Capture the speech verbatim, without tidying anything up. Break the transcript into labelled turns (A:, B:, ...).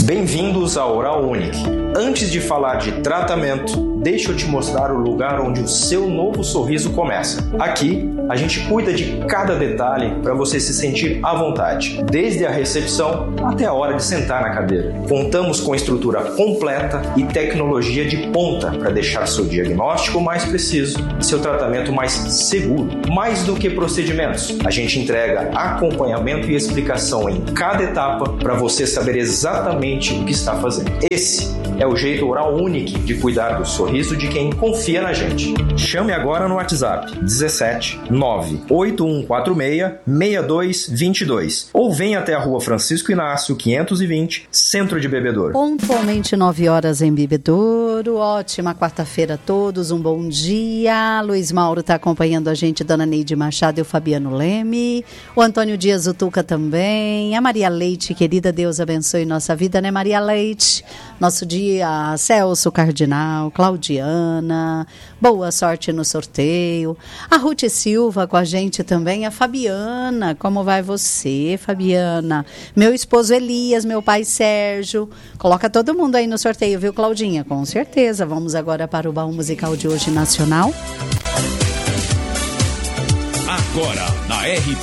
A: Bem-vindos à Oral Unique. Antes de falar de tratamento, deixa eu te mostrar o lugar onde o seu novo sorriso começa. Aqui, a gente cuida de cada detalhe para você se sentir à vontade, desde a recepção até a hora de sentar na cadeira. Contamos com estrutura completa e tecnologia de ponta para deixar seu diagnóstico mais preciso e seu tratamento mais seguro. Mais do que procedimentos, a gente entrega acompanhamento e explicação em cada etapa para você saber exatamente o que está fazendo. Esse é o jeito Oral Unique de cuidar do sorriso de quem confia na gente. Chame agora no WhatsApp dezessete nove oito um quatro seis seis dois dois dois ou venha até a Rua Francisco Inácio quinhentos e vinte, Centro de Bebedouro.
B: Pontualmente nove horas em Bebedouro. Ótima quarta-feira a todos, um bom dia. Luiz Mauro está acompanhando a gente, Dona Neide Machado e o Fabiano Leme, o Antônio Dias Utuca também, a Maria Leite, querida, Deus abençoe nossa vida, né, Maria Leite? Nosso dia, Celso Cardinal, Claudiana, boa sorte no sorteio. A Ruth Silva com a gente também, a Fabiana, como vai você, Fabiana? Meu esposo Elias, meu pai Sérgio, coloca todo mundo aí no sorteio, viu, Claudinha? Com certeza. Vamos agora para o baú musical de hoje nacional.
C: Agora, na R